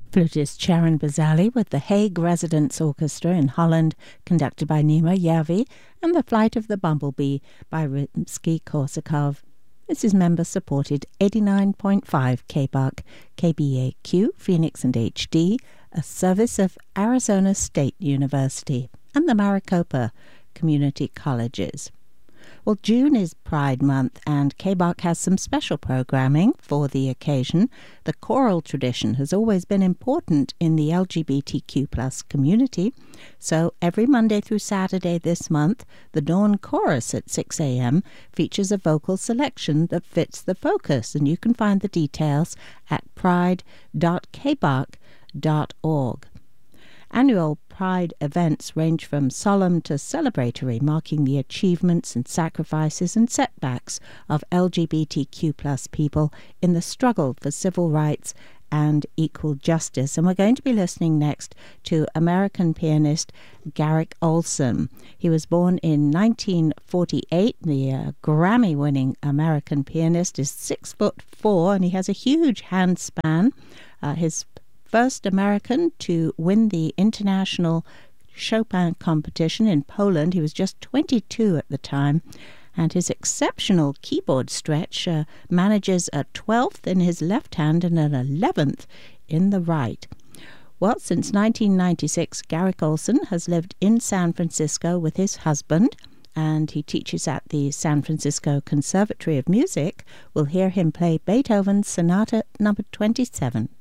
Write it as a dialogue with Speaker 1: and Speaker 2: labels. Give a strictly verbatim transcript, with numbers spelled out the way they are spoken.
Speaker 1: Flutist Sharon Bazali with the Hague Residence Orchestra in Holland, conducted by Nima Yavi, and The Flight of the Bumblebee by Rimsky-Korsakov. This is member-supported eighty-nine point five K B U C, K B A Q, Phoenix and H D, a service of Arizona State University and the Maricopa Community Colleges. Well, June is Pride Month, and K B U C has some special programming for the occasion. The choral tradition has always been important in the L G B T Q plus community, so every Monday through Saturday this month, the Dawn Chorus at six a.m. features a vocal selection that fits the focus, and you can find the details at pride dot k b u c dot org. Annual Pride events range from solemn to celebratory, marking the achievements and sacrifices and setbacks of L G B T Q plus people in the struggle for civil rights and equal justice. And we're going to be listening next to American pianist Garrick Ohlson. He was born in nineteen forty-eight. The uh, Grammy-winning American pianist is six foot four, and he has a huge hand span. Uh, his first American to win the International Chopin competition in Poland. He was just twenty-two at the time, and his exceptional keyboard stretch uh, manages a twelfth in his left hand and an eleventh in the right. Well, since nineteen ninety-six, Garrick Ohlson has lived in San Francisco with his husband, and he teaches at the San Francisco Conservatory of Music. We'll hear him play Beethoven's Sonata number twenty-seven.